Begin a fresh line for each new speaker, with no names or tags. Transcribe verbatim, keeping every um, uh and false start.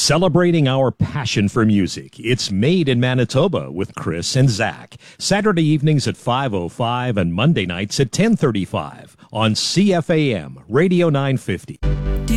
Celebrating our passion for music. It's Made in Manitoba with Chris and Zach. Saturday evenings at five oh five and Monday nights at ten thirty-five on C F A M Radio nine fifty.